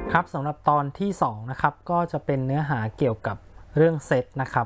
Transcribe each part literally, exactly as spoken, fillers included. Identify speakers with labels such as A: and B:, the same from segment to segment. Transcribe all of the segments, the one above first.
A: ครับสำหรับตอนที่สองนะครับก็จะเป็นเนื้อหาเกี่ยวกับเรื่องเซตนะครับ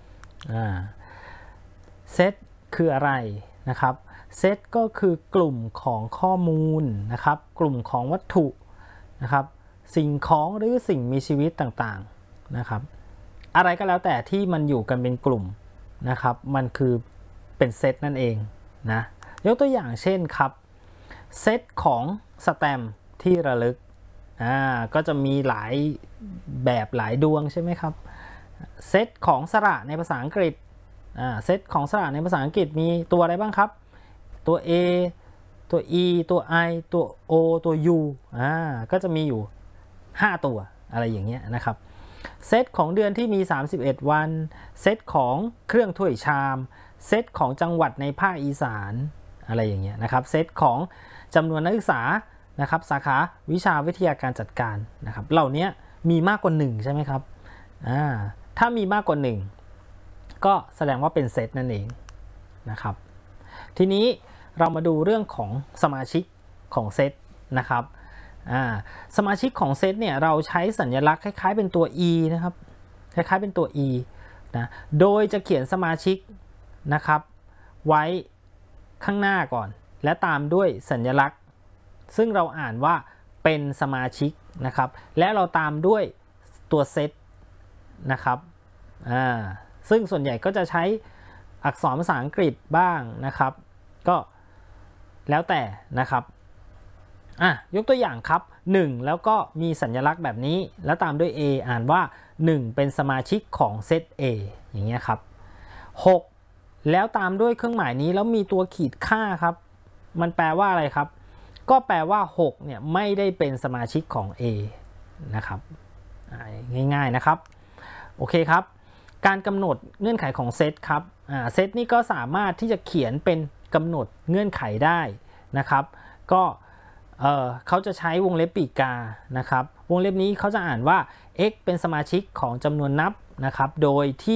A: เซตคืออะไรนะครับเซตก็คือกลุ่มของข้อมูลนะครับกลุ่มของวัตถุนะครับสิ่งของหรือสิ่งมีชีวิตต่างๆนะครับอะไรก็แล้วแต่ที่มันอยู่กันเป็นกลุ่มนะครับมันคือเป็นเซตนั่นเองนะยกตัวอย่างเช่นครับเซตของสแตมป์ที่ระลึกอ่าก็จะมีหลายแบบหลายดวงใช่ไหมครับเซตของสระในภาษาอังกฤษอ่าเซตของสระในภาษาอังกฤษมีตัวอะไรบ้างครับตัว A ตัว E ตัว I ตัว O ตัว U อ่าก็จะมีอยู่ห้าตัวอะไรอย่างเงี้ยนะครับเซตของเดือนที่มีสามสิบเอ็ดวันเซตของเครื่องถ้วยชามเซตของจังหวัดในภาคอีสานอะไรอย่างเงี้ยนะครับเซตของจำนวนนักศึกษานะครับสาขาวิชาวิทยาการจัดการนะครับเหล่านี้มีมากกว่าหนึ่งใช่ไหมครับอ่าถ้ามีมากกว่าหนึ่งก็แสดงว่าเป็นเซตนั่นเองนะครับทีนี้เรามาดูเรื่องของสมาชิกของเซตนะครับสมาชิกของเซตเนี่ยเราใช้สัญลักษณ์คล้ายๆเป็นตัว E นะครับคล้ายๆเป็นตัว E นะโดยจะเขียนสมาชิกนะครับไว้ข้างหน้าก่อนและตามด้วยสัญลักษณ์ซึ่งเราอ่านว่าเป็นสมาชิกนะครับและเราตามด้วยตัวเซตนะครับอ่าซึ่งส่วนใหญ่ก็จะใช้อักษรภาษาอังกฤษบ้างนะครับก็แล้วแต่นะครับอ่ะยกตัวอย่างครับหนึ่งแล้วก็มีสัญลักษณ์แบบนี้แล้วตามด้วย A อ่านว่าหนึ่งเป็นสมาชิกของเซต A อย่างเงี้ยครับหกแล้วตามด้วยเครื่องหมายนี้แล้วมีตัวขีดค่าครับมันแปลว่าอะไรครับก็แปลว่าหกเนี่ยไม่ได้เป็นสมาชิกของ A นะครับง่ายๆนะครับโอเคครับการกำหนดเงื่อนไขของเซตครับเซตนี่ก็สามารถที่จะเขียนเป็นกำหนดเงื่อนไขได้นะครับก็เอ่อเขาจะใช้วงเล็บปีกกานะครับวงเล็บนี้เขาจะอ่านว่า x เป็นสมาชิกของจำนวนนับนะครับโดยที่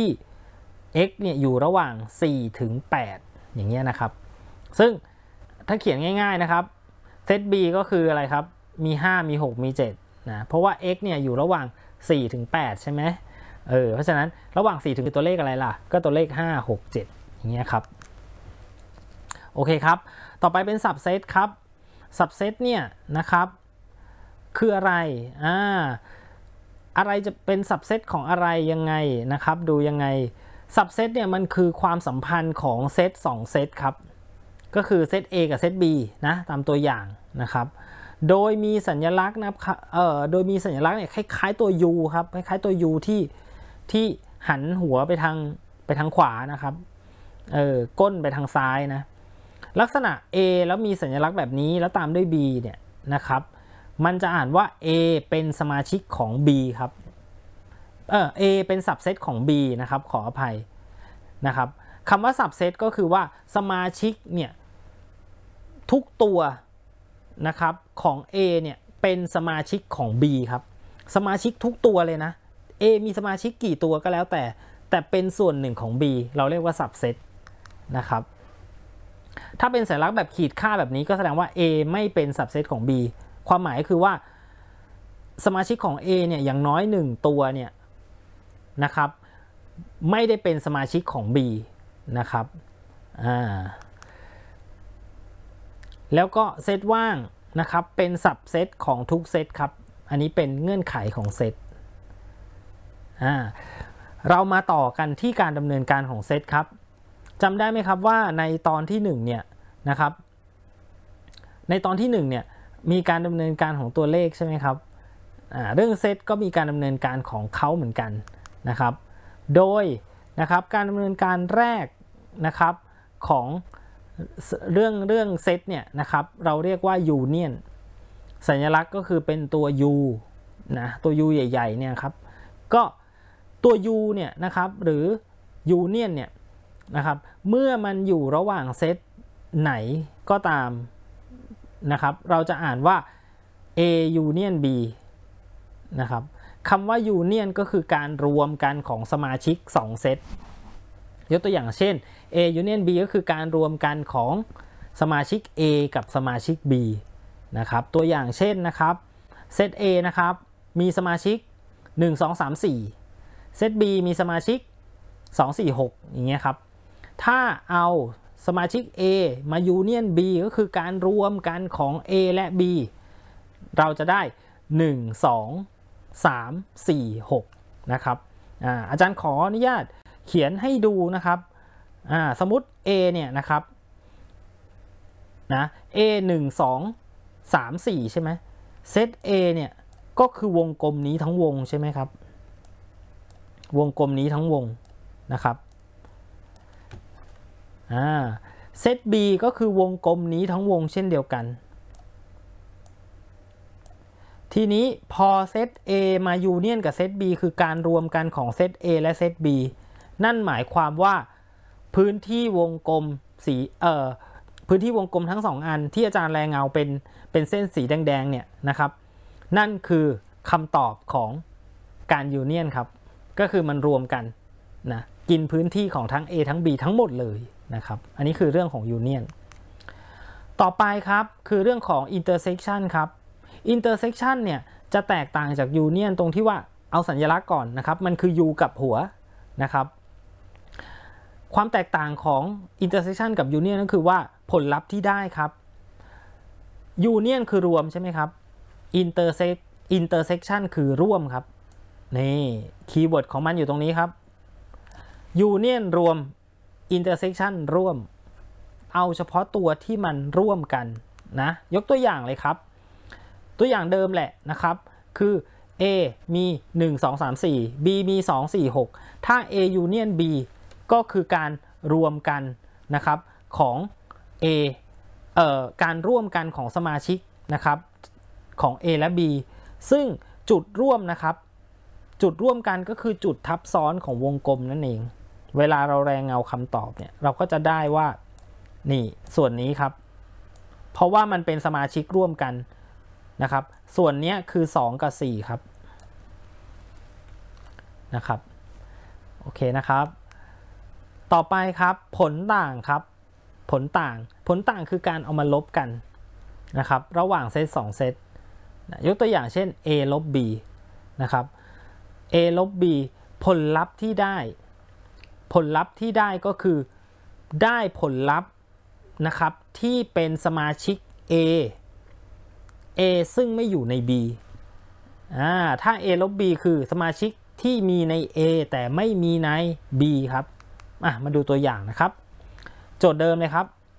A: x เนี่ยอยู่ระหว่างสี่ถึงแปดอย่างเงี้ยนะครับซึ่งถ้าเขียนง่ายๆนะครับเซต B ก็คืออะไรครับมีห้ามีหกมีเจ็ดนะเพราะว่า x เนี่ยอยู่ระหว่างสี่ถึงแปดใช่ไหมเออเพราะฉะนั้นระหว่างสี่ถึงตัวเลขอะไรล่ะก็ตัวเลขห้า หก เจ็ดอย่างเงี้ยครับโอเคครับต่อไปเป็นสับเซตครับสับเซตเนี่ยนะครับคืออะไรอ่าอะไรจะเป็นสับเซตของอะไรยังไงนะครับดูยังไงสับเซตเนี่ยมันคือความสัมพันธ์ของเซตสองเซตครับก็คือเซต A กับเซต B นะตามตัวอย่างนะครับโดยมีสัญลักษณ์นะครับเอ่อโดยมีสัญลักษณ์เนี่ยคล้ายๆตัว U ครับคล้ายๆตัว U ที่ที่หันหัวไปทางไปทางขวานะครับเออก้นไปทางซ้ายนะลักษณะ A แล้วมีสัญลักษณ์แบบนี้แล้วตามด้วย B เนี่ยนะครับมันจะอ่านว่า A เป็นสมาชิกของ B ครับเออ A เป็นสับเซตของ B นะครับขออภัยนะครับคำว่าสับเซตก็คือว่าสมาชิกเนี่ยทุกตัวนะครับของ A เนี่ยเป็นสมาชิกของ B ครับสมาชิกทุกตัวเลยนะ A มีสมาชิกกี่ตัวก็แล้วแต่แต่เป็นส่วนหนึ่งของ B เราเรียกว่าสับเซตนะครับถ้าเป็นสัญลักษณ์แบบขีดค่าแบบนี้ก็แสดงว่า A ไม่เป็นสับเซตของ B ความหมายคือว่าสมาชิกของ A เนี่ยอย่างน้อยหนึ่งตัวเนี่ยนะครับไม่ได้เป็นสมาชิกของ B นะครับอ่าแล้วก็เซตว่างนะครับเป็นสับเซตของทุกเซตครับอันนี้เป็นเงื่อนไขของเซตอ่าเรามาต่อกันที่การดำเนินการของเซตครับจำได้ไหมครับว่าในตอนที่หนึ่งเนี่ยนะครับในตอนที่หนึ่งเนี่ยมีการดำเนินการของตัวเลขใช่ไหมครับอ่าเรื่องเซตก็มีการดำเนินการของเขาเหมือนกันนะครับโดยนะครับการดำเนินการแรกนะครับของเรื่องเรื่องเซตเนี่ยนะครับเราเรียกว่ายูเนียนสัญลักษณ์ก็คือเป็นตัว U นะตัว U ใหญ่ๆเนี่ยครับก็ตัว U เนี่ยนะครับหรือยูเนียนเนี่ยนะครับเมื่อมันอยู่ระหว่างเซตไหนก็ตามนะครับเราจะอ่านว่า A union B นะครับคำว่า union ก็คือการรวมกันของสมาชิกสองเซตยกตัวอย่างเช่น A union B ก็คือการรวมกันของสมาชิก A กับสมาชิก B นะครับตัวอย่างเช่นนะครับเซต A นะครับมีสมาชิกหนึ่ง สอง สาม สี่เซต B มีสมาชิกสอง สี่ หกอย่างเงี้ยครับถ้าเอาสมาชิก A มายูเนียน B ก็คือการรวมกันของ A และ B เราจะได้หนึ่ง สอง สาม สี่ หกนะครับอ่าอาจารย์ขออนุญาตเขียนให้ดูนะครับอ่าสมมุติ A เนี่ยนะครับนะ A หนึ่ง สอง สาม สี่ใช่ไหมเซต A เนี่ยก็คือวงกลมนี้ทั้งวงใช่ไหมครับวงกลมนี้ทั้งวงนะครับอ่าเซต B ก็คือวงกลมนี้ทั้งวงเช่นเดียวกันทีนี้พอเซต A มายูเนียนกับเซต B คือการรวมกันของเซต A และเซต B นั่นหมายความว่าพื้นที่วงกลมสีเอ่อพื้นที่วงกลมทั้งสองอันที่อาจารย์แรงเงาเป็นเป็นเส้นสีแดงๆเนี่ยนะครับนั่นคือคำตอบของการยูเนียนครับก็คือมันรวมกันนะกินพื้นที่ของทั้ง A ทั้ง B ทั้งหมดเลยนะครับอันนี้คือเรื่องของยูเนียนต่อไปครับคือเรื่องของ intersection ครับ intersection เนี่ยจะแตกต่างจากยูเนียนตรงที่ว่าเอาสัญลักษณ์ก่อนนะครับมันคือ U กับหัวนะครับความแตกต่างของ intersection กับ union ก็คือว่าผลลัพธ์ที่ได้ครับ union คือรวมใช่ไหมครับ intersect intersection คือร่วมครับนี่คีย์เวิร์ดของมันอยู่ตรงนี้ครับ union รวม intersection ร่วมเอาเฉพาะตัวที่มันร่วมกันนะยกตัวอย่างเลยครับตัวอย่างเดิมแหละนะครับคือ A มีหนึ่ง สอง สาม สี่ B มีสอง สี่ หกถ้า A union B ก็คือการรวมกันนะครับของ A เอ่อการร่วมกันของสมาชิกนะครับของ A และ B ซึ่งจุดร่วมนะครับจุดร่วมกันก็คือจุดทับซ้อนของวงกลมนั่นเองเวลาเราแรงเงาคำตอบเนี่ยเราก็จะได้ว่านี่ส่วนนี้ครับเพราะว่ามันเป็นสมาชิกร่วมกันนะครับส่วนนี้คือสองกับสี่ครับนะครับโอเคนะครับต่อไปครับผลต่างครับผลต่างผลต่างคือการเอามาลบกันนะครับระหว่างเซตสองเซตยกตัวอย่างเช่น A ลบ B นะครับ A ลบ B ผลลัพธ์ที่ได้ผลลัพธ์ที่ได้ก็คือได้ผลลัพธ์นะครับที่เป็นสมาชิก A A ซึ่งไม่อยู่ใน B อ่าถ้า A ลบ B คือสมาชิกที่มีใน A แต่ไม่มีใน B ครับอ่ะมาดูตัวอย่างนะครับโจทย์เดิมเลยครับ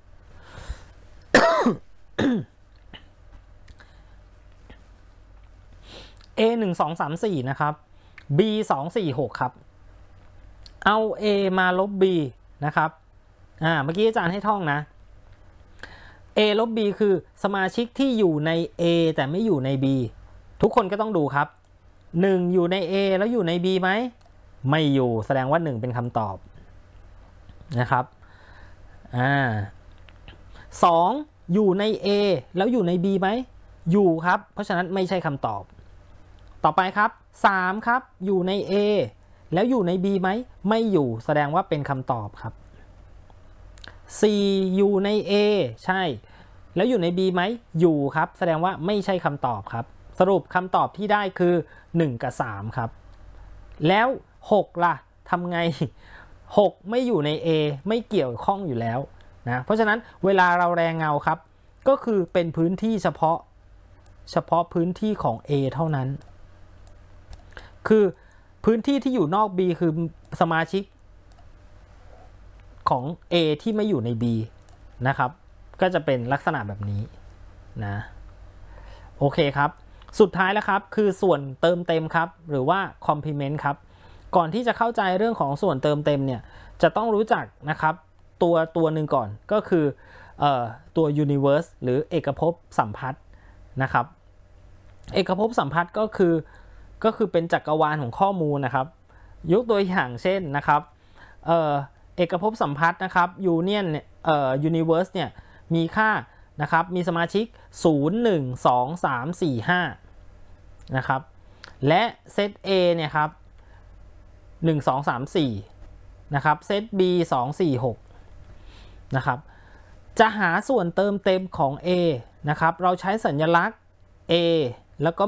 A: A หนึ่ง สอง สาม สี่นะครับ B สอง สี่ หกครับเอา A มาลบ B นะครับอ่าเมื่อกี้อาจารย์ให้ท่องนะ A ลบ B คือสมาชิกที่อยู่ใน A แต่ไม่อยู่ใน B ทุกคนก็ต้องดูครับหนึ่งอยู่ใน A แล้วอยู่ใน B ไหมไม่อยู่แสดงว่าหนึ่งเป็นคำตอบนะครับอ่าสองอยู่ใน A แล้วอยู่ใน B ไหมอยู่ครับเพราะฉะนั้นไม่ใช่คำตอบต่อไปครับสามครับอยู่ใน A แล้วอยู่ใน B ไหมไม่อยู่แสดงว่าเป็นคำตอบครับสี่อยู่ใน A ใช่แล้วอยู่ใน B ไหมอยู่ครับแสดงว่าไม่ใช่คำตอบครับสรุปคำตอบที่ได้คือหนึ่งกับสามครับแล้วหกล่ะทำไงหกไม่อยู่ใน A ไม่เกี่ยวข้องอยู่แล้วนะเพราะฉะนั้นเวลาเราแรงเงาครับก็คือเป็นพื้นที่เฉพาะเฉพาะพื้นที่ของ A เท่านั้นคือพื้นที่ที่อยู่นอก B คือสมาชิกของ A ที่ไม่อยู่ใน B นะครับก็จะเป็นลักษณะแบบนี้นะโอเคครับสุดท้ายแล้วครับคือส่วนเติมเต็มครับหรือว่า complement ครับก่อนที่จะเข้าใจเรื่องของส่วนเติมเต็มเนี่ยจะต้องรู้จักนะครับตัวตัวหนึ่งก่อนก็คือเอ่อตัว universe หรือเอกภพสัมพัทธ์นะครับเอกภพสัมพัทธ์ก็คือก็คือเป็นจักรวาลของข้อมูลนะครับยกตัวอย่างเช่นนะครับเอ่อเอกภพสัมพัทธ์นะครับ union เนี่ยเอ่อ universe เนี่ยมีค่านะครับมีสมาชิกศูนย์ หนึ่ง สอง สาม สี่ ห้านะครับและเซต A เนี่ยครับหนึ่ง สอง สาม สี่นะครับเซต B สอง สี่ หกนะครับจะหาส่วนเติมเต็มของ A นะครับเราใช้สัญลักษณ์ A แล้วก็